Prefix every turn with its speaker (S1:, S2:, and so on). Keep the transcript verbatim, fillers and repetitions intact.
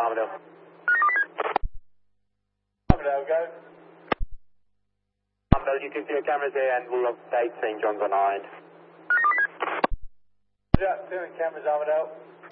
S1: Armadale.
S2: Armadale, go.
S1: Armadale, you can see your cameras there and we'll update Saint John's on our end.
S2: Yeah, two in cameras, Armadale.